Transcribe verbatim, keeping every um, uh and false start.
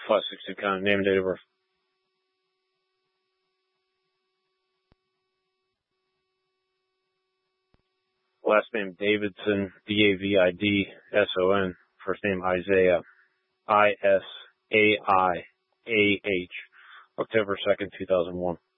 five sixty kind of name and date of birth. Last name Davidson, D A V I D S O N. First name Isaiah, I S A I A H. October second, two thousand one.